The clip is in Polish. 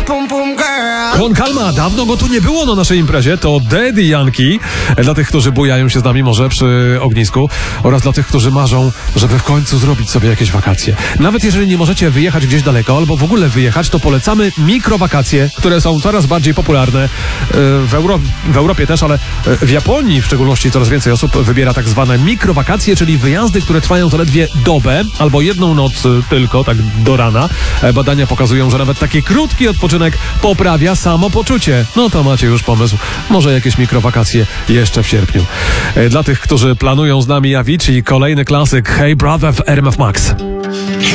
Kon Kalma, dawno go tu nie było na naszej imprezie. To Daddy Yankee. Dla tych, którzy bujają się z nami może przy ognisku oraz dla tych, którzy marzą, żeby w końcu zrobić sobie jakieś wakacje. Nawet jeżeli nie możecie wyjechać gdzieś daleko albo w ogóle wyjechać, to polecamy mikrowakacje, które są coraz bardziej popularne w Europie też, ale w Japonii w szczególności coraz więcej osób wybiera tak zwane mikrowakacje, czyli wyjazdy, które trwają zaledwie dobę albo jedną noc tylko, tak do rana. Badania pokazują, że nawet taki krótki odpoczynek poprawia samopoczucie. No to macie już pomysł. Może jakieś mikrowakacje jeszcze w sierpniu. Dla tych, którzy planują z nami Avicii, kolejny klasyk Hey Brother w RMF Max.